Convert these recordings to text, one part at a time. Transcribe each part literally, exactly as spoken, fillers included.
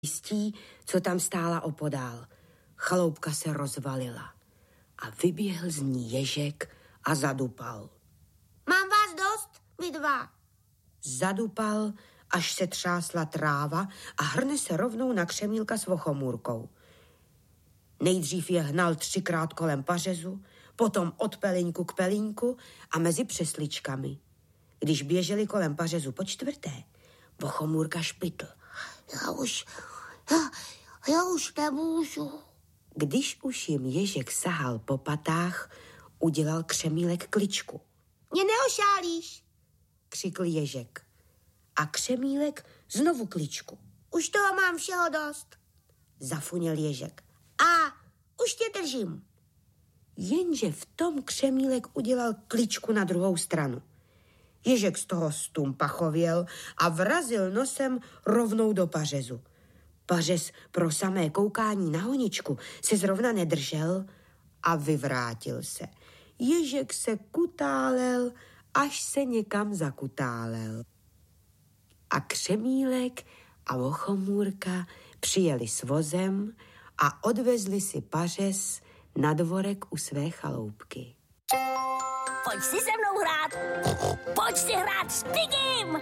Jistí, co tam stála opodál. Chaloupka se rozvalila a vyběhl z ní ježek a zadupal. Mám vás dost, vy dva. Zadupal, až se třásla tráva a hrne se rovnou na Křemílka s Vochomůrkou. Nejdřív je hnal třikrát kolem pařezu, potom od pelíňku k pelíňku a mezi přesličkami. Když běželi kolem pařezu po čtvrté, Vochomůrka špitl. Já už, já, já už nemůžu. Když už jim ježek sahal po patách, udělal Křemílek kličku. Mě neošálíš, křikl ježek. A Křemílek znovu kličku. Už toho mám všeho dost, zafuněl ježek. A už tě držím. Jenže v tom Křemílek udělal kličku na druhou stranu. Ježek z toho stumpachověl a vrazil nosem rovnou do pařezu. Pařez pro samé koukání na honičku se zrovna nedržel a vyvrátil se. Ježek se kutálel, až se někam zakutálel. A Křemílek a Vochomůrka přijeli s vozem a odvezli si pařez na dvorek u své chaloupky. Pojď si se mnou hrát. Pojď si hrát s Pigim.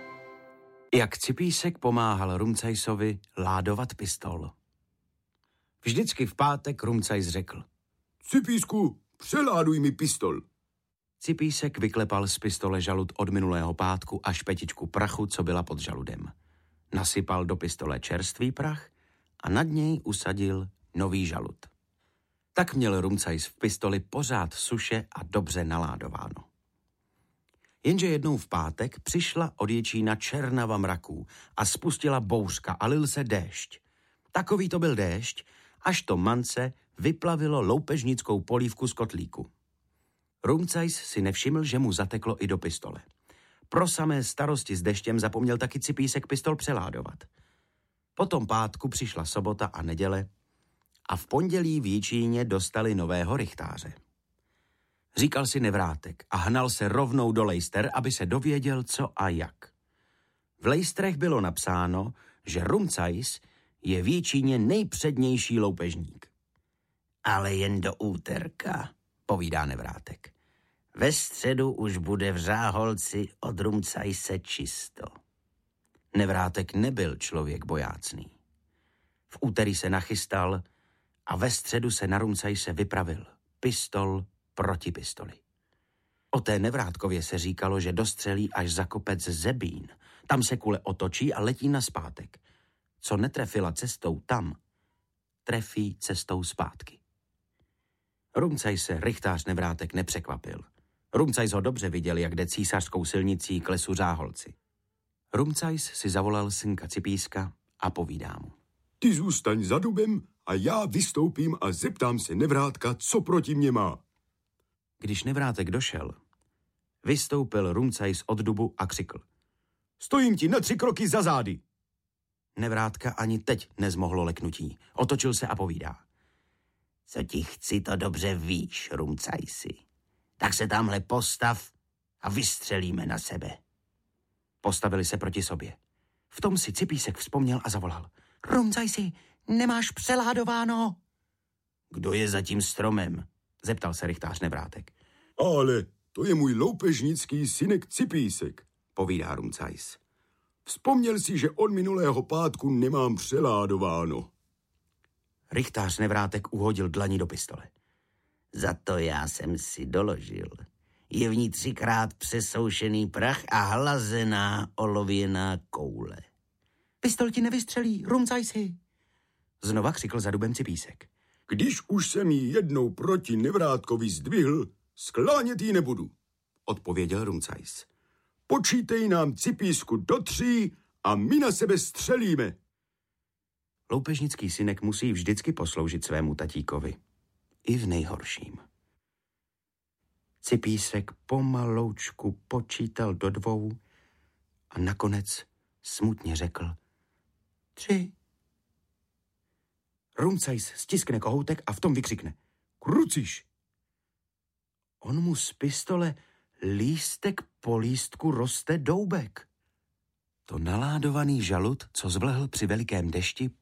Jak Cipísek pomáhal Rumcajsovi ládovat pistol. Vždycky v pátek Rumcajs řekl. Cipísku, přeláduj mi pistol. Cipísek vyklepal z pistole žalud od minulého pátku a špetičku prachu, co byla pod žaludem. Nasypal do pistole čerstvý prach a nad něj usadil nový žalud. Tak měl Rumcajs v pistoli pořád suše a dobře naládováno. Jenže jednou v pátek přišla od Ječína černava mraků a spustila bouřka a lil se déšť. Takový to byl déšť, až to mance vyplavilo loupežnickou polívku z kotlíku. Rumcajs si nevšiml, že mu zateklo i do pistole. Pro samé starosti s deštěm zapomněl taky Cipísek pistol přeládovat. Potom pátku přišla sobota a neděle a v pondělí v Jičíně dostali nového rychtáře. Říkal si Nevrátek a hnal se rovnou do lejster, aby se dověděl, co a jak. V lejstrech bylo napsáno, že Rumcajs je v Jičíně nejpřednější loupežník. Ale jen do úterka, povídá Nevrátek. Ve středu už bude v Řáholci od Rumcajse čisto. Nevrátek nebyl člověk bojácný. V úterý se nachystal a ve středu se na Rumcajse vypravil pistol proti pistoli. O té Nevrátkově se říkalo, že dostřelí až za kopec Zebín. Tam se kule otočí a letí nazpátek. Co netrefila cestou tam, trefí cestou zpátky. Rumcajse rychtář Nevrátek nepřekvapil. Rumcajs ho dobře viděl, jak jde císařskou silnicí k lesu Řáholci. Rumcajs si zavolal synka Cipíska a povídá mu. Ty zůstaň za dubem a já vystoupím a zeptám se Nevrátka, co proti mě má. Když Nevrátek došel, vystoupil Rumcajs od dubu a křikl. Stojím ti na tři kroky za zády. Nevrátka ani teď nezmohlo leknutí. Otočil se a povídá. Co ti chci, to dobře víš, Rumcajsi. Tak se tamhle postav a vystřelíme na sebe. Postavili se proti sobě. V tom si Cipísek vzpomněl a zavolal. Rumcajsi, nemáš přeládováno? Kdo je za tím stromem? Zeptal se rychtář Nevrátek. Ale to je můj loupežnický synek Cipísek, povídá Rumcajs. Vzpomněl si, že od minulého pátku nemám přeládováno. Rychtář Nevrátek uhodil dlaní do pistole. Za to já jsem si doložil. Je v ní třikrát přesoušený prach a hlazená olověná koule. Pistol ti nevystřelí, Rumcajsi. Znova křikl za dubem Cipísek. Když už jsem ji jednou proti Nevrátkovi zdvihl, sklánět ji nebudu, odpověděl Rumcajs. Počítej nám, Cipísku, do tří a my na sebe střelíme. Loupežnický synek musí vždycky posloužit svému tatíkovi. I v nejhorším. Cipísek pomaloučku počítal do dvou a nakonec smutně řekl tři. Rumcajs stiskne kohoutek a v tom vykřikne. Kruciš! On mu z pistole lístek po lístku roste doubek. To naládovaný žalud, co zvlhl při velikém dešti,